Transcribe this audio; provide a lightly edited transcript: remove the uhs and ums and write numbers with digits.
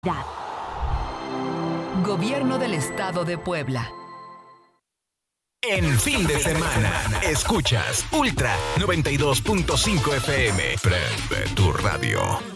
Gobierno del Estado de Puebla. En fin de semana, escuchas Ultra 92.5 FM. Prende tu radio.